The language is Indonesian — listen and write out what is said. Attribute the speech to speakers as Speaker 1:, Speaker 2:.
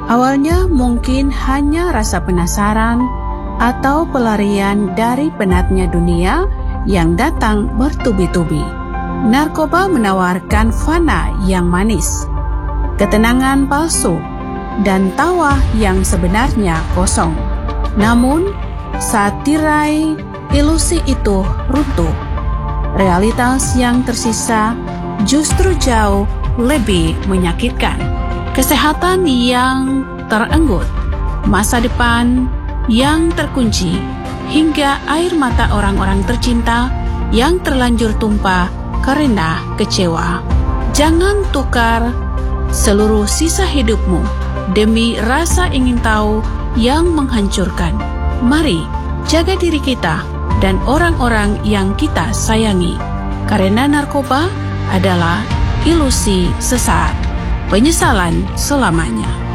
Speaker 1: Awalnya mungkin hanya rasa penasaran atau pelarian dari penatnya dunia yang datang bertubi-tubi. Narkoba menawarkan fana yang manis, ketenangan palsu, dan tawa yang sebenarnya kosong. Namun, saat tirai ilusi itu runtuh, realitas yang tersisa justru jauh lebih menyakitkan. Kesehatan yang terenggut, masa depan yang terkunci, hingga air mata orang-orang tercinta yang terlanjur tumpah karena kecewa. Jangan tukar seluruh sisa hidupmu demi rasa ingin tahu yang menghancurkan. Mari jaga diri kita dan orang-orang yang kita sayangi, karena narkoba adalah ilusi sesaat, penyesalan selamanya.